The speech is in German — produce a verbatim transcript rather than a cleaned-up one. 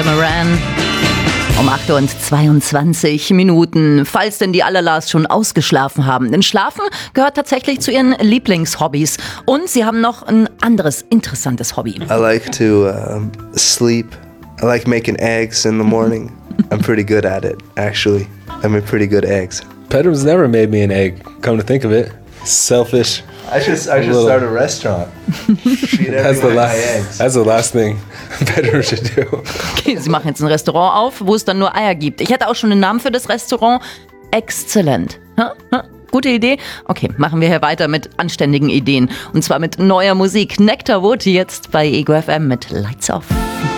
Moran. Um acht Uhr und zweiundzwanzig Minuten, falls denn die Allerlars schon ausgeschlafen haben. Denn Schlafen gehört tatsächlich zu ihren Lieblingshobbys. Und sie haben noch ein anderes interessantes Hobby. I like to uh, sleep. I like making eggs in the morning. I'm pretty good at it, actually. I make pretty good eggs. Pedram's never made me an egg, come to think of it. Selfish. I should I should start a restaurant. Feed That's the, everyone la- my eggs. that's the last thing Pedram should do. Okay, sie machen jetzt ein Restaurant auf, wo es dann nur Eier gibt. Ich hätte auch schon einen Namen für das Restaurant. Exzellent. Ha? Ha? Gute Idee? Okay, machen wir hier weiter mit anständigen Ideen. Und zwar mit neuer Musik. Nectarwood jetzt bei Ego F M mit Lights Off.